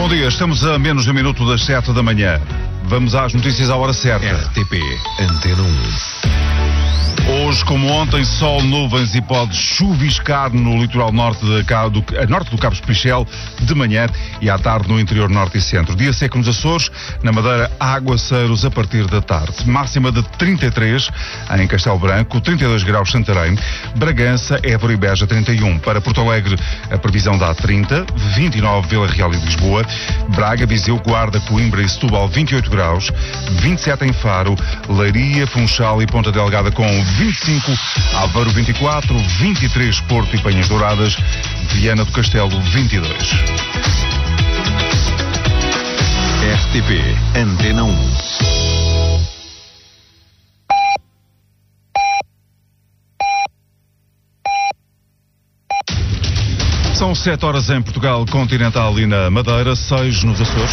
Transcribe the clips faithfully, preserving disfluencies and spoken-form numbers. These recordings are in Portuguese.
dia, estamos a menos de um minuto das sete da manhã. Vamos às notícias à hora certa. R T P Antena um. Hoje, como ontem, sol, nuvens e pode chuviscar no litoral norte, de, do, norte do Cabo Espichel de manhã e à tarde no interior norte e centro. Dia seco nos Açores, na Madeira, aguaceiros a partir da tarde. Máxima de trinta e três em Castelo Branco, trinta e dois graus Santarém, Bragança, Évora e Beja trinta e um. Para Porto Alegre, a previsão dá trinta, vinte e nove Vila Real e Lisboa, Braga, Viseu, Guarda, Coimbra e Setúbal vinte e oito graus, vinte e sete em Faro, Leiria, Funchal e Ponta Delgada com vinte e cinco, Aveiro vinte e quatro, vinte e três Porto e Penhas Douradas, Viana do Castelo vinte e dois. R T P Antena um. São sete horas em Portugal continental e na Madeira, seis nos Açores.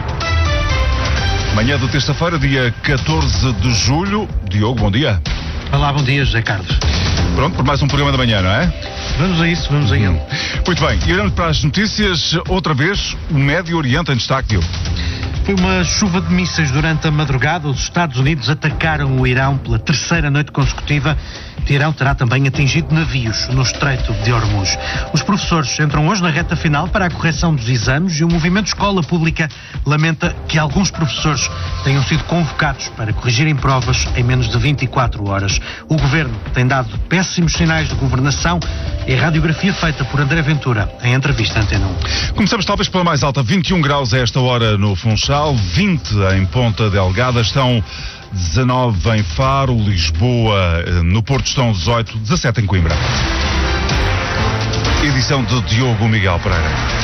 Manhã de terça-feira, dia catorze de julho. Diogo, bom dia. Olá, bom dia, José Carlos. Pronto, por mais um programa da manhã, não é? Vamos a isso, vamos a ele. Hum. Muito bem, e olhando para as notícias, outra vez, o Médio Oriente em destaque, Diogo. Foi uma chuva de mísseis durante a madrugada. Os Estados Unidos atacaram o Irão pela terceira noite consecutiva. O Irão terá também atingido navios no Estreito de Hormuz. Os professores entram hoje na reta final para a correção dos exames e o movimento Escola Pública lamenta que alguns professores tenham sido convocados para corrigirem provas em menos de vinte e quatro horas. O Governo tem dado péssimos sinais de governação. É a radiografia feita por André Ventura em entrevista à Antena um. Começamos talvez pela mais alta, vinte e um graus a esta hora no Funchal, vinte em Ponta Delgada, estão dezanove em Faro, Lisboa, no Porto estão dezoito, dezassete em Coimbra. Edição de Diogo Miguel Pereira.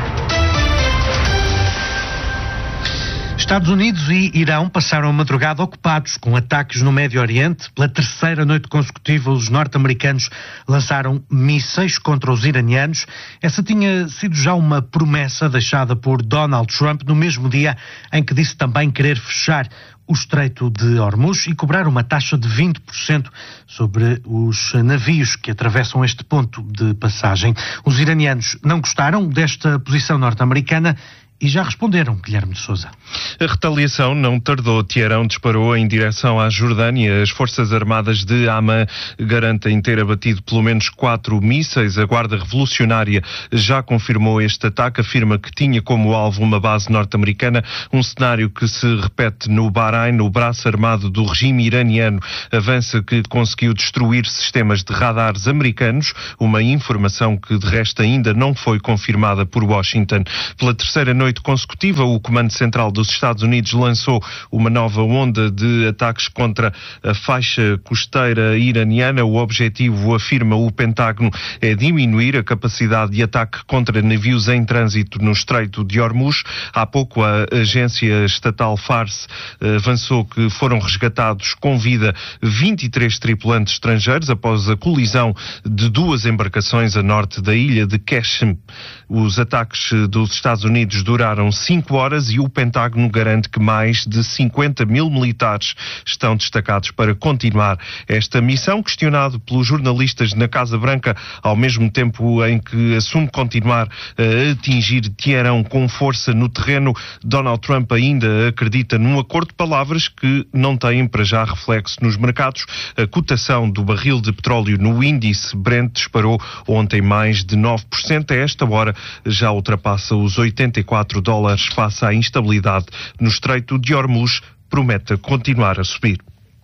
Estados Unidos e Irão passaram a madrugada ocupados com ataques no Médio Oriente. Pela terceira noite consecutiva, os norte-americanos lançaram mísseis contra os iranianos. Essa tinha sido já uma promessa deixada por Donald Trump no mesmo dia em que disse também querer fechar o Estreito de Hormuz e cobrar uma taxa de vinte por cento sobre os navios que atravessam este ponto de passagem. Os iranianos não gostaram desta posição norte-americana e já responderam, Guilherme de Sousa. A retaliação não tardou. Teherão disparou em direção à Jordânia. As Forças Armadas de Amman garantem ter abatido pelo menos quatro mísseis. A Guarda Revolucionária já confirmou este ataque, afirma que tinha como alvo uma base norte-americana, um cenário que se repete no Bahrein. O braço armado do regime iraniano avança que conseguiu destruir sistemas de radares americanos, uma informação que de resto ainda não foi confirmada por Washington. Pela terceira noite consecutiva, o Comando Central dos Estados Unidos lançou uma nova onda de ataques contra a faixa costeira iraniana. O objetivo, afirma o Pentágono, é diminuir a capacidade de ataque contra navios em trânsito no Estreito de Hormuz. Há pouco a agência estatal Fars avançou que foram resgatados com vida vinte e três tripulantes estrangeiros após a colisão de duas embarcações a norte da ilha de Qashm. Os ataques dos Estados Unidos duraram cinco horas e o Pentágono garante que mais de cinquenta mil militares estão destacados para continuar esta missão. Questionado pelos jornalistas na Casa Branca, ao mesmo tempo em que assume continuar a atingir Teherão com força no terreno, Donald Trump ainda acredita num acordo de palavras que não tem para já reflexo nos mercados. A cotação do barril de petróleo no índice Brent disparou ontem mais de nove por cento. A esta hora já ultrapassa os oitenta e quatro dólares face à instabilidade no Estreito de Hormuz, promete continuar a subir.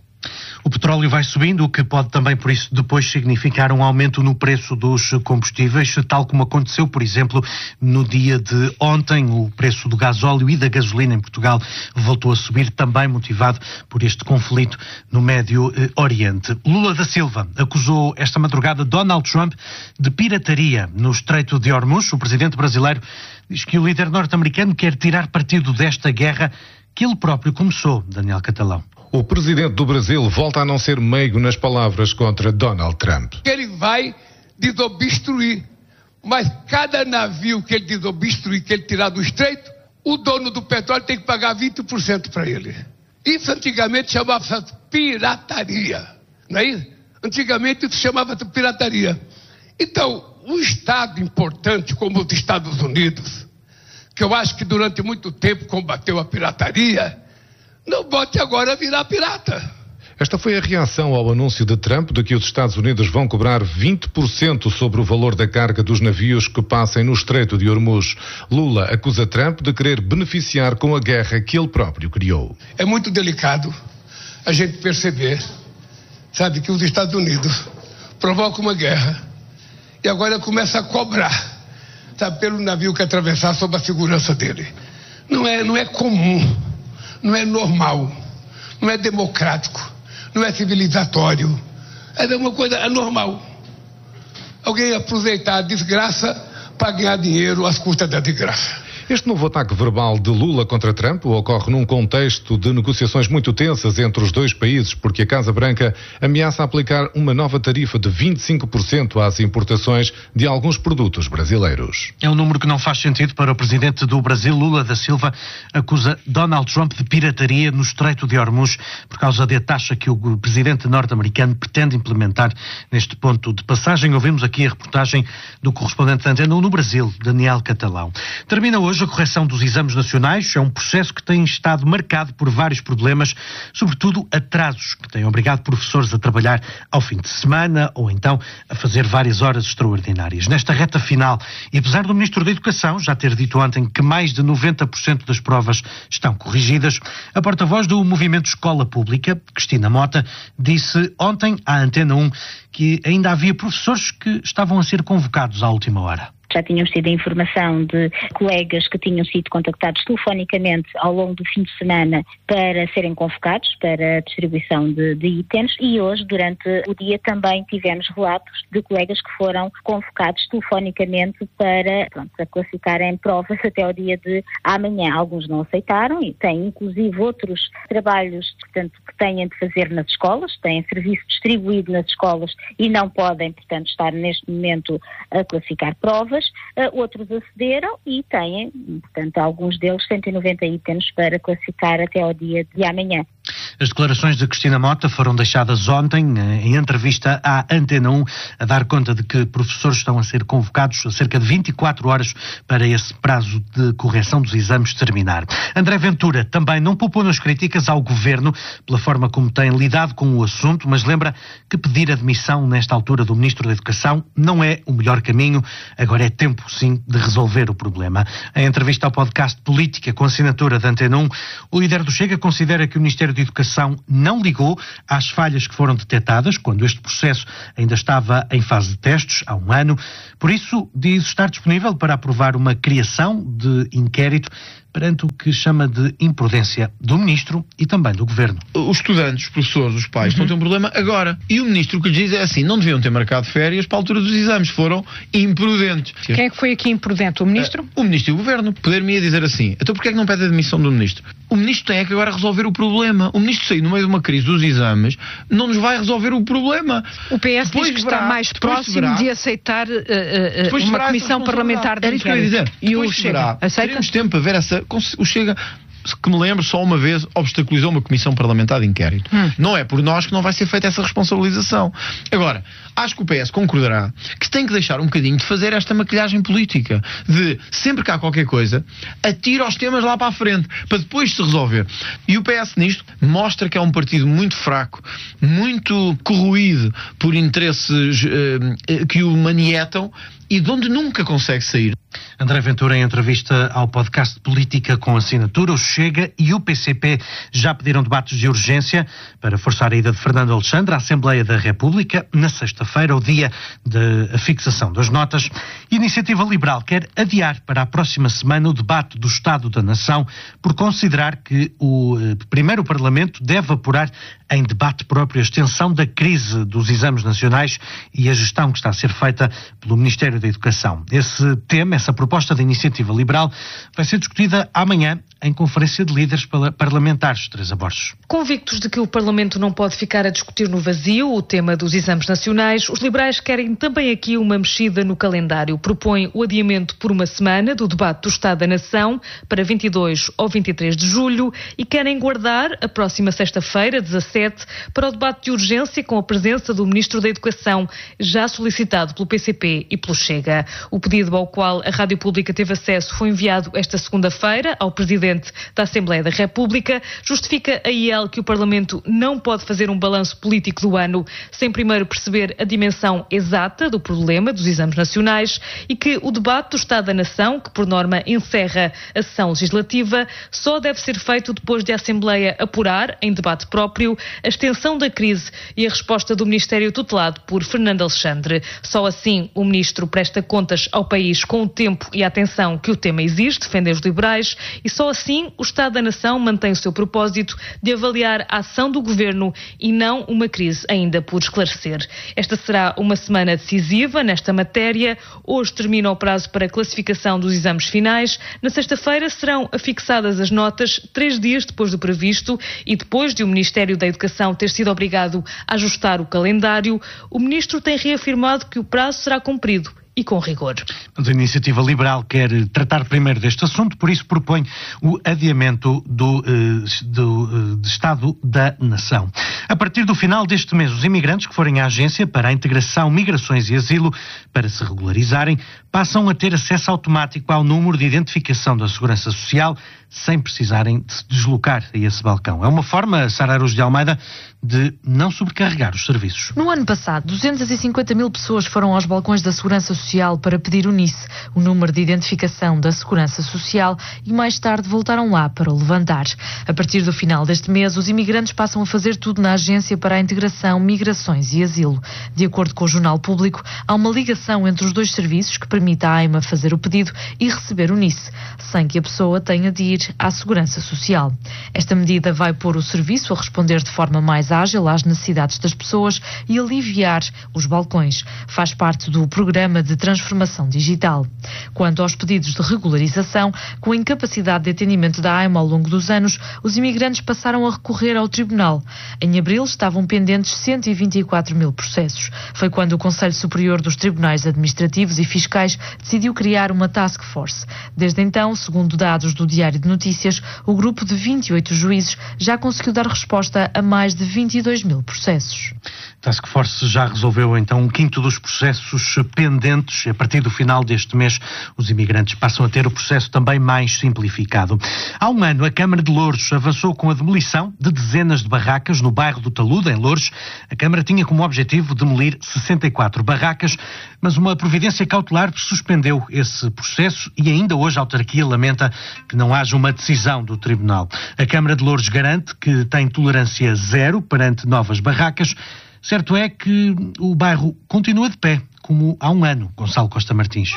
O petróleo vai subindo, o que pode também, por isso, depois significar um aumento no preço dos combustíveis, tal como aconteceu, por exemplo, no dia de ontem. O preço do gasóleo e da gasolina em Portugal voltou a subir, também motivado por este conflito no Médio Oriente. Lula da Silva acusou esta madrugada Donald Trump de pirataria no Estreito de Hormuz. O presidente brasileiro diz que o líder norte-americano quer tirar partido desta guerra que ele próprio começou. Daniel Catalão. O presidente do Brasil volta a não ser meigo nas palavras contra Donald Trump. Ele vai desobstruir, mas cada navio que ele desobstruir, que ele tirar do estreito, o dono do petróleo tem que pagar vinte por cento para ele. Isso antigamente chamava pirataria, não é isso? Antigamente isso chamava de pirataria. Então, um Estado importante como os Estados Unidos, que eu acho que durante muito tempo combateu a pirataria, não bote agora a virar pirata. Esta foi a reação ao anúncio de Trump de que os Estados Unidos vão cobrar vinte por cento sobre o valor da carga dos navios que passem no Estreito de Hormuz. Lula acusa Trump de querer beneficiar com a guerra que ele próprio criou. É muito delicado a gente perceber, sabe, que os Estados Unidos provocam uma guerra e agora começa a cobrar, sabe, pelo navio que atravessar sob a segurança dele. Não é, não é comum, não é normal, não é democrático. Não é civilizatório, é uma coisa anormal. Alguém aproveitar a desgraça para ganhar dinheiro às custas da desgraça. Este novo ataque verbal de Lula contra Trump ocorre num contexto de negociações muito tensas entre os dois países, porque a Casa Branca ameaça aplicar uma nova tarifa de vinte e cinco por cento às importações de alguns produtos brasileiros. É um número que não faz sentido para o presidente do Brasil. Lula da Silva acusa Donald Trump de pirataria no Estreito de Hormuz por causa da taxa que o presidente norte-americano pretende implementar neste ponto de passagem. Ouvimos aqui a reportagem do correspondente da Antena um no Brasil, Daniel Catalão. Termina hoje a correção dos exames nacionais. É um processo que tem estado marcado por vários problemas, sobretudo atrasos, que têm obrigado professores a trabalhar ao fim de semana ou então a fazer várias horas extraordinárias. Nesta reta final, e apesar do Ministro da Educação já ter dito ontem que mais de noventa por cento das provas estão corrigidas, a porta-voz do Movimento Escola Pública, Cristina Mota, disse ontem à Antena um que ainda havia professores que estavam a ser convocados à última hora. Já tínhamos tido a informação de colegas que tinham sido contactados telefonicamente ao longo do fim de semana para serem convocados para a distribuição de, de itens, e hoje, durante o dia, também tivemos relatos de colegas que foram convocados telefonicamente para, pronto, para classificarem provas até ao dia de amanhã. Alguns não aceitaram e têm inclusive outros trabalhos, portanto, que têm de fazer nas escolas, têm serviço distribuído nas escolas e não podem, portanto, estar neste momento a classificar provas. Uh, outros acederam e têm, portanto, alguns deles cento e noventa itens para classificar até ao dia de amanhã. As declarações de Cristina Mota foram deixadas ontem em entrevista à Antena um, a dar conta de que professores estão a ser convocados a cerca de vinte e quatro horas para esse prazo de correção dos exames terminar. André Ventura também não poupou nas críticas ao Governo pela forma como tem lidado com o assunto, mas lembra que pedir admissão nesta altura do Ministro da Educação não é o melhor caminho. Agora é tempo, sim, de resolver o problema. Em entrevista ao podcast Política com assinatura da Antena um, o líder do Chega considera que o Ministério da Educação não ligou às falhas que foram detectadas quando este processo ainda estava em fase de testes, há um ano. Por isso, diz estar disponível para aprovar uma criação de inquérito perante o que chama de imprudência do Ministro e também do Governo. Os estudantes, os professores, os pais uhum. estão a ter um problema agora. E o Ministro o que lhes diz é assim, não deviam ter marcado férias para a altura dos exames, foram imprudentes. Quem é que foi aqui imprudente? O Ministro? Uh, o Ministro e o Governo. Poder-me dizer assim, então porquê é que não pede a demissão do Ministro? O Ministro tem é que agora resolver o problema. O Ministro sair no meio de uma crise dos exames não nos vai resolver o problema. O P S depois diz que verá, está mais próximo verá, de aceitar uh, uh, uma comissão parlamentar de inquérito. Era isso que eu ia dizer. E o Chega aceita? Teremos tempo para ver essa... O Chega, que me lembro, só uma vez obstaculizou uma comissão parlamentar de inquérito. Hum. Não é por nós que não vai ser feita essa responsabilização. Agora, acho que o P S concordará que tem que deixar um bocadinho de fazer esta maquilhagem política, de sempre que há qualquer coisa, atira os temas lá para a frente, para depois se resolver. E o P S nisto mostra que é um partido muito fraco, muito corroído por interesses uh, que o manietam e de onde nunca consegue sair. André Ventura, em entrevista ao podcast Política com assinatura, o Chega e o P C P já pediram debates de urgência para forçar a ida de Fernando Alexandre à Assembleia da República na sexta-feira, o dia da fixação das notas. A Iniciativa Liberal quer adiar para a próxima semana o debate do Estado da Nação por considerar que o eh, primeiro Parlamento deve apurar em debate próprio a extensão da crise dos exames nacionais e a gestão que está a ser feita pelo Ministério da Educação. Esse tema, essa proposta da Iniciativa Liberal, vai ser discutida amanhã em Conferência de Líderes Parlamentares. Teresa Borges. Convictos de que o Parlamento não pode ficar a discutir no vazio o tema dos exames nacionais, os liberais querem também aqui uma mexida no calendário. Propõem o adiamento por uma semana do debate do Estado da Nação para vinte e dois ou vinte e três de julho e querem guardar a próxima sexta-feira, dezassete, para o debate de urgência com a presença do Ministro da Educação, já solicitado pelo P C P e pelo Chega. Chega. O pedido ao qual a Rádio Pública teve acesso foi enviado esta segunda-feira ao Presidente da Assembleia da República. Justifica a I E L que o Parlamento não pode fazer um balanço político do ano sem primeiro perceber a dimensão exata do problema dos exames nacionais e que o debate do Estado da Nação, que por norma encerra a sessão legislativa, só deve ser feito depois de a Assembleia apurar, em debate próprio, a extensão da crise e a resposta do Ministério tutelado por Fernando Alexandre. Só assim o Ministro presta contas ao país com o tempo e a atenção que o tema exige, defendem os liberais, e só assim o Estado da Nação mantém o seu propósito de avaliar a ação do Governo e não uma crise ainda por esclarecer. Esta será uma semana decisiva nesta matéria. Hoje termina o prazo para a classificação dos exames finais. Na sexta-feira serão afixadas as notas, três dias depois do previsto e depois de o Ministério da Educação ter sido obrigado a ajustar o calendário. O Ministro tem reafirmado que o prazo será cumprido e com rigor. Mas a Iniciativa Liberal quer tratar primeiro deste assunto, por isso propõe o adiamento do, do de Estado da Nação. A partir do final deste mês, os imigrantes que forem à Agência para a Integração, Migrações e Asilo para se regularizarem passam a ter acesso automático ao número de identificação da Segurança Social sem precisarem de se deslocar a esse balcão. É uma forma, Sara Araújo de Almeida, de não sobrecarregar os serviços. No ano passado, duzentas e cinquenta mil pessoas foram aos balcões da Segurança Social para pedir o N I S, o número de identificação da Segurança Social, e mais tarde voltaram lá para o levantar. A partir do final deste mês, os imigrantes passam a fazer tudo na Agência para a Integração, Migrações e Asilo. De acordo com o Jornal Público, há uma ligação entre os dois serviços que permite à AIMA fazer o pedido e receber o N I S, sem que a pessoa tenha de ir à Segurança Social. Esta medida vai pôr o serviço a responder de forma mais ágil às necessidades das pessoas e aliviar os balcões. Faz parte do programa de transformação digital. Quanto aos pedidos de regularização, com a incapacidade de atendimento da AIMA ao longo dos anos, os imigrantes passaram a recorrer ao Tribunal. Em abril estavam pendentes cento e vinte e quatro mil processos. Foi quando o Conselho Superior dos Tribunais Administrativos e Fiscais decidiu criar uma task force. Desde então, segundo dados do Diário de Notícias, o grupo de vinte e oito juízes já conseguiu dar resposta a mais de vinte e dois mil processos. A Task Force já resolveu então um quinto dos processos pendentes. A partir do final deste mês, os imigrantes passam a ter o processo também mais simplificado. Há um ano, a Câmara de Loures avançou com a demolição de dezenas de barracas no bairro do Talude, em Loures. A Câmara tinha como objetivo demolir sessenta e quatro barracas, mas uma providência cautelar suspendeu esse processo e ainda hoje a autarquia lamenta que não haja uma decisão do Tribunal. A Câmara de Loures garante que tem tolerância zero perante novas barracas. Certo é que o bairro continua de pé, como há um ano, Gonçalo Costa Martins.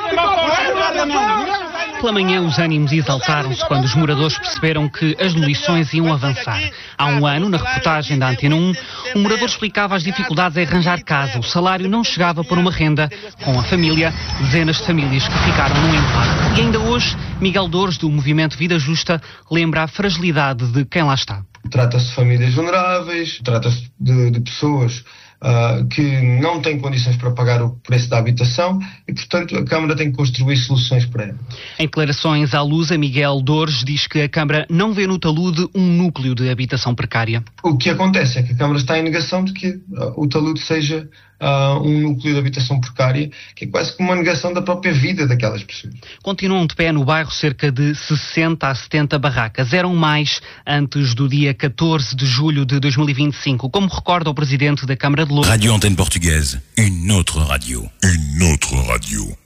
Pela manhã, os ânimos exaltaram-se quando os moradores perceberam que as demolições iam avançar. Há um ano, na reportagem da Antena um, um morador explicava as dificuldades em arranjar casa. O salário não chegava por uma renda. Com a família, dezenas de famílias que ficaram num impasse. E ainda hoje, Miguel Dores, do movimento Vida Justa, lembra a fragilidade de quem lá está. Trata-se de famílias vulneráveis, trata-se de, de pessoas uh, que não têm condições para pagar o preço da habitação e, portanto, a Câmara tem que construir soluções para ela. Em declarações à Lusa, Miguel Dores diz que a Câmara não vê no talude um núcleo de habitação precária. O que acontece é que a Câmara está em negação de que uh, o talude seja Uh, um núcleo de habitação precária, que é quase como uma negação da própria vida daquelas pessoas. Continuam de pé no bairro cerca de sessenta a setenta barracas. Eram mais antes do dia catorze de julho de dois mil e vinte e cinco, como recorda o presidente da Câmara de Loures. Radio Antenne Portugaise, une autre radio. Une autre radio.